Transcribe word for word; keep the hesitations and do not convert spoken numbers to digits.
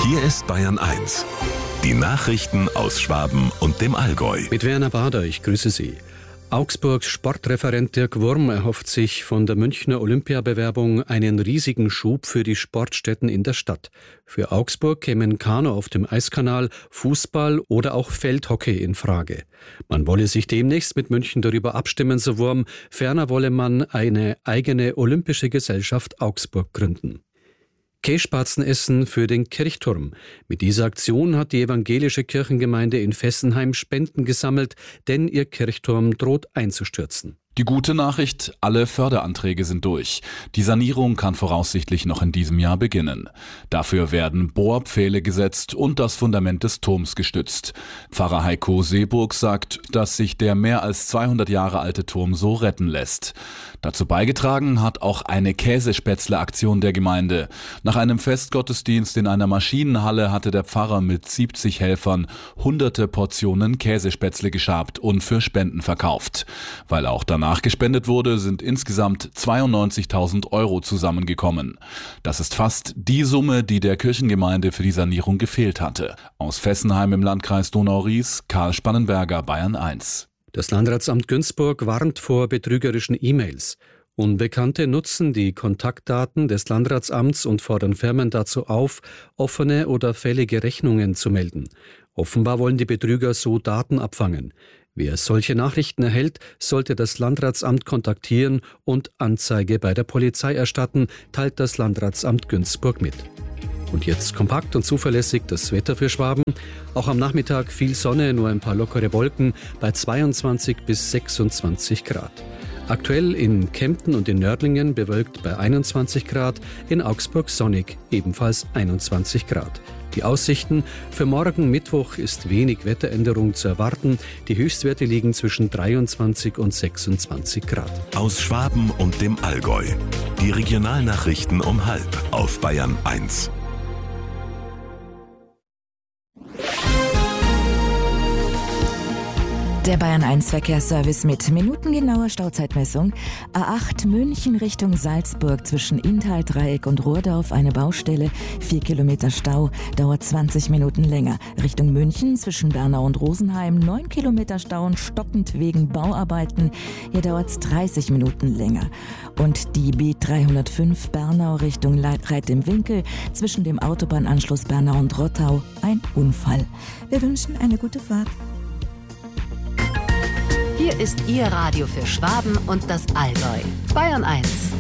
Hier ist Bayern eins. Die Nachrichten aus Schwaben und dem Allgäu. Mit Werner Bader, ich grüße Sie. Augsburgs Sportreferent Dirk Wurm erhofft sich von der Münchner Olympiabewerbung einen riesigen Schub für die Sportstätten in der Stadt. Für Augsburg kämen Kanu auf dem Eiskanal, Fußball oder auch Feldhockey in Frage. Man wolle sich demnächst mit München darüber abstimmen, so Wurm. Ferner wolle man eine eigene Olympische Gesellschaft Augsburg gründen. Kässpatzen für den Kirchturm. Mit dieser Aktion hat die evangelische Kirchengemeinde in Fessenheim Spenden gesammelt, denn ihr Kirchturm droht einzustürzen. Die gute Nachricht, alle Förderanträge sind durch. Die Sanierung kann voraussichtlich noch in diesem Jahr beginnen. Dafür werden Bohrpfähle gesetzt und das Fundament des Turms gestützt. Pfarrer Heiko Seeburg sagt, dass sich der mehr als zweihundert Jahre alte Turm so retten lässt. Dazu beigetragen hat auch eine Käsespätzle-Aktion der Gemeinde. Nach einem Festgottesdienst in einer Maschinenhalle hatte der Pfarrer mit siebzig Helfern hunderte Portionen Käsespätzle geschabt und für Spenden verkauft. Weil auch danach gespendet wurde, sind insgesamt zweiundneunzigtausend Euro zusammengekommen. Das ist fast die Summe, die der Kirchengemeinde für die Sanierung gefehlt hatte. Aus Fessenheim im Landkreis Donau-Ries, Karl Spannenberger, Bayern eins. Das Landratsamt Günzburg warnt vor betrügerischen E-Mails. Unbekannte nutzen die Kontaktdaten des Landratsamts und fordern Firmen dazu auf, offene oder fällige Rechnungen zu melden. Offenbar wollen die Betrüger so Daten abfangen. Wer solche Nachrichten erhält, sollte das Landratsamt kontaktieren und Anzeige bei der Polizei erstatten, teilt das Landratsamt Günzburg mit. Und jetzt kompakt und zuverlässig das Wetter für Schwaben. Auch am Nachmittag viel Sonne, nur ein paar lockere Wolken bei zweiundzwanzig bis sechsundzwanzig Grad. Aktuell in Kempten und in Nördlingen bewölkt bei einundzwanzig Grad, in Augsburg sonnig, ebenfalls einundzwanzig Grad. Die Aussichten: für morgen Mittwoch ist wenig Wetteränderung zu erwarten. Die Höchstwerte liegen zwischen dreiundzwanzig und sechsundzwanzig Grad. Aus Schwaben und dem Allgäu. Die Regionalnachrichten um halb auf Bayern eins. Der Bayern eins Verkehrsservice mit minutengenauer Stauzeitmessung. A acht München Richtung Salzburg zwischen Inntal-Dreieck und Rohrdorf eine Baustelle. Vier Kilometer Stau, dauert zwanzig Minuten länger. Richtung München zwischen Bernau und Rosenheim neun Kilometer Stau und stockend wegen Bauarbeiten. Hier dauert es dreißig Minuten länger. Und die B dreihundertfünf Bernau Richtung Reit im Winkel zwischen dem Autobahnanschluss Bernau und Rottau ein Unfall. Wir wünschen eine gute Fahrt. Hier ist Ihr Radio für Schwaben und das Allgäu. Bayern eins.